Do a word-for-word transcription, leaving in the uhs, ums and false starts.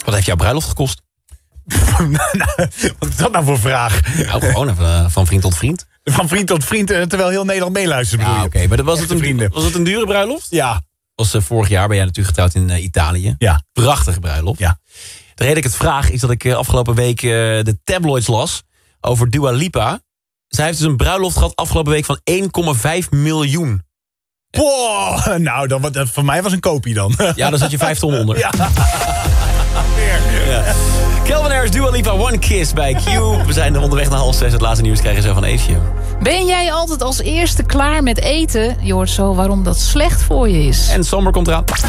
Wat heeft jouw bruiloft gekost? Wat is dat nou voor vraag? Nou, gewoon even van vriend tot vriend. Van vriend tot vriend, terwijl heel Nederland meeluistert, bedoel Ja, je? oké. Okay. Maar was het, een, vrienden. was het een dure bruiloft? Ja. Was, uh, vorig jaar ben jij natuurlijk getrouwd in uh, Italië. Ja. Prachtige bruiloft. Ja. De reden dat ik het vraag is dat ik uh, afgelopen week uh, de tabloids las over Dua Lipa. Zij heeft dus een bruiloft gehad afgelopen week van één komma vijf miljoen. Wow, nou, dat, dat voor mij was een kopie dan. Ja, daar zat je vijf ton onder. Ja. Weer. Ja. Calvin Harris, Dua Lipa, One Kiss bij Q. We zijn onderweg naar half zes. Het laatste nieuws krijgen ze van Eefje. Ben jij altijd als eerste klaar met eten? Je hoort zo waarom dat slecht voor je is. En zomer komt eraan.